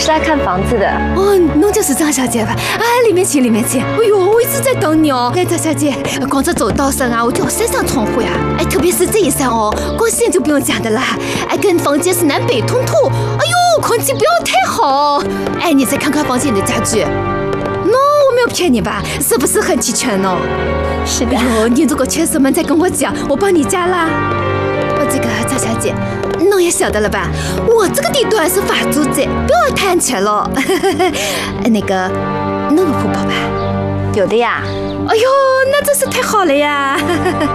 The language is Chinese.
是来看房子的。 哦，侬就是张小姐吧？啊，里面请，里面请。哎呦，我一直在等你哦。哎，张小姐，光这走道上啊，我就要扇上窗户呀。哎，特别是这一扇哦，光线就不用讲的啦。哎，跟房间是南北通透。哎呦，空气不要太好。哎，你再看看房间里的家具。我没有骗你吧？是不是很齐全呢？ 是的。 哎呦，你如果缺什么再跟我讲，我帮你加啦。这个张小姐，侬也晓得了吧？我这个地段是法租界，不要贪钱了。那个，侬有户口吧？ 有的呀。 哎呦，那真是太好了呀！